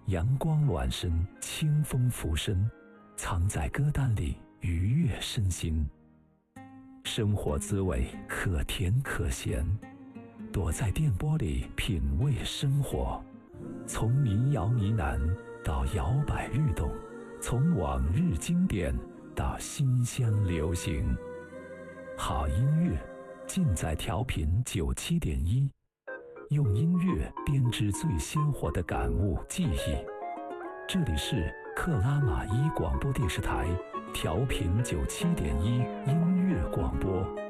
阳光暖身，清风拂身，藏在歌单里愉悦身心。生活滋味可甜可咸，躲在电波里品味生活。从民谣呢喃到摇摆律动，从往日经典到新乡流行。好音乐尽在调频97.1，用音乐编织最鲜活的感悟记忆。这里是克拉玛依广播电视台调频97.1音乐广播。